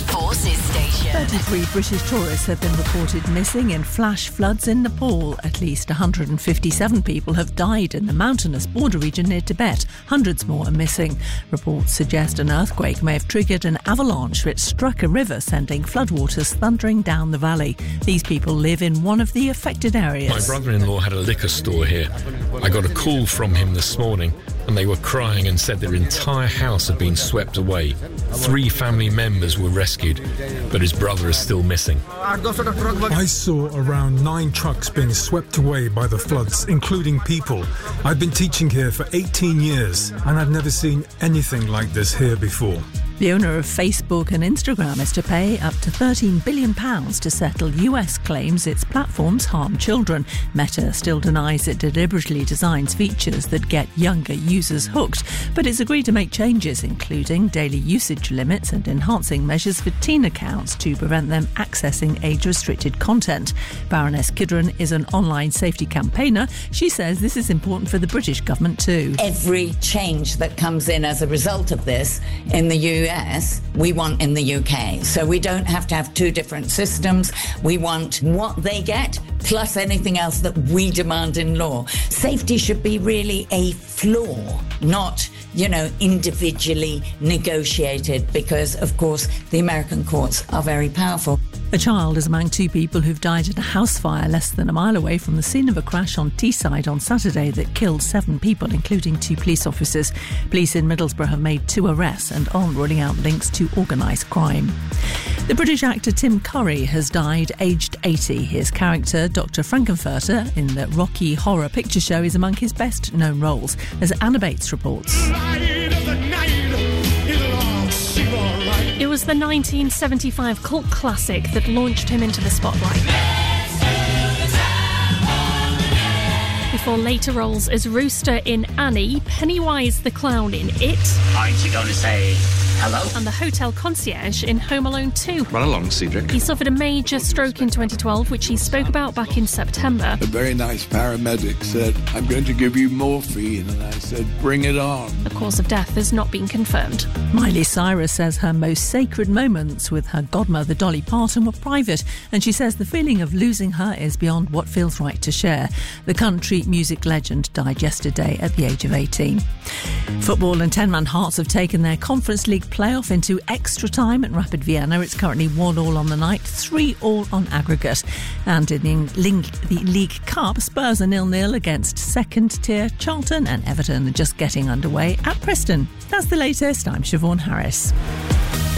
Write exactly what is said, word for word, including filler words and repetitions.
Forces Station. thirty-three British tourists have been reported missing in flash floods in Nepal. At least one hundred fifty-seven people have died in the mountainous border region near Tibet. Hundreds more are missing. Reports suggest an earthquake may have triggered an avalanche which struck a river, sending floodwaters thundering down the valley. These people live in one of the affected areas. My brother-in-law had a liquor store here. I got a call from him this morning and they were crying and said their entire house had been swept away. Three family members were rescued, but his brother is still missing. I saw around nine trucks being swept away by the floods, including people. I've been teaching here for eighteen years and I've never seen anything like this here before. The owner of Facebook and Instagram is to pay up to thirteen billion pounds to settle U S claims its platforms harm children. Meta still denies it deliberately designs features that get younger users hooked, but it's agreed to make changes, including daily usage limits and enhancing measures for teen accounts to prevent them accessing age-restricted content. Baroness Kidron is an online safety campaigner. She says this is important for the British government too. Every change that comes in as a result of this in the U S, we want in the U K. So we don't have to have two different systems. We want what they get plus anything else that we demand in law. Safety should be really a flaw, not, you know, individually negotiated, because, of course, the American courts are very powerful. A child is among two people who've died in a house fire less than a mile away from the scene of a crash on Teesside on Saturday that killed seven people, including two police officers. Police in Middlesbrough have made two arrests and aren't ruling out links to organised crime. The British actor Tim Curry has died aged eighty. His character, Doctor Frankenfurter, in the Rocky Horror Picture Show is among his best-known roles, as Anna Bates reports. It was the nineteen seventy-five cult classic that launched him into the spotlight. Before later roles as Rooster in Annie, Pennywise the Clown in It, Aren't you going to say hello? and the hotel concierge in Home Alone two. Run along, Cedric. He suffered a major stroke in twenty twelve, which he spoke about back in September. A very nice paramedic said, I'm going to give you morphine. And I said, bring it on. The cause of death has not been confirmed. Miley Cyrus says her most sacred moments with her godmother Dolly Parton were private, and she says the feeling of losing her is beyond what feels right to share. The country music legend died yesterday at the age of eighteen. Football and ten-man Hearts have taken their Conference League playoff into extra time at Rapid Vienna. It's currently one all on the night, three all on aggregate. And in the League, the League Cup, Spurs are nil-nil against second-tier Charlton, and Everton are just getting underway at Preston. That's the latest. I'm Siobhan Harris.